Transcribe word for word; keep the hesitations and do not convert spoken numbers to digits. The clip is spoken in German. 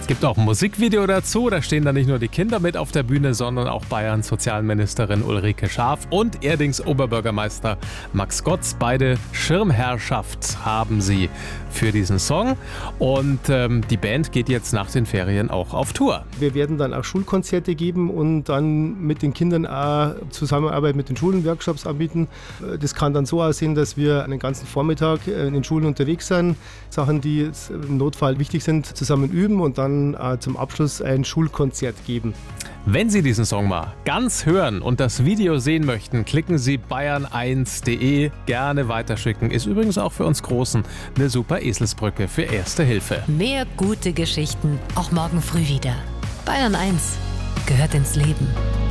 Gibt auch ein Musikvideo dazu, da stehen dann nicht nur die Kinder mit auf der Bühne, sondern auch Bayerns Sozialministerin Ulrike Schaaf und Erdings Oberbürgermeister Max Gotz. Beide Schirmherrschaft haben sie für diesen Song und ähm, die Band geht jetzt nach den Ferien auch auf Tour. Wir werden dann auch Schulkonzerte geben und dann mit den Kindern auch Zusammenarbeit mit den Schulen Workshops anbieten. Das kann dann so aussehen, dass wir einen ganzen Vormittag in den Schulen unterwegs sind, Sachen, die im Notfall wichtig sind, zusammen üben und dann zum Abschluss ein Schulkonzert geben. Wenn Sie diesen Song mal ganz hören und das Video sehen möchten, klicken Sie bayern eins punkt de, gerne weiterschicken. Ist übrigens auch für uns Großen eine super Eselsbrücke für Erste Hilfe. Mehr gute Geschichten, auch morgen früh wieder. Bayern eins gehört ins Leben.